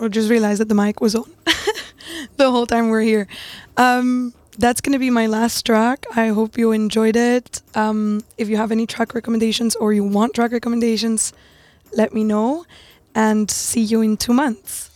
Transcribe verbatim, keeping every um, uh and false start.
I just realized that the mic was on the whole time we're here. Um, that's going to be my last track. I hope you enjoyed it. Um, if you have any track recommendations or you want track recommendations, let me know. And see you in two months.